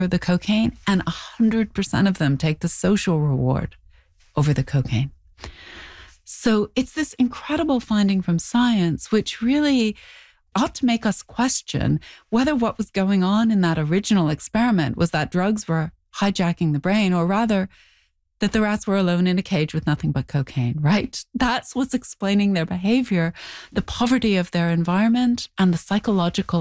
the cocaine, and 100% of them take the social reward over the cocaine. So it's this incredible finding from science, which really ought to make us question whether what was going on in that original experiment was that drugs were hijacking the brain, or rather that the rats were alone in a cage with nothing but cocaine, right? That's what's explaining their behavior, the poverty of their environment, and the psychological